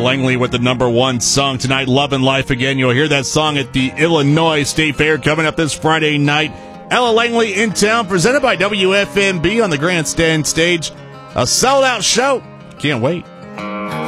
Langley with the number one song tonight, Love and Life Again. You'll hear that song at the Illinois State Fair coming up this Friday night. Ella Langley in town, presented by WFMB on the Grandstand stage. A sold-out show. Can't wait.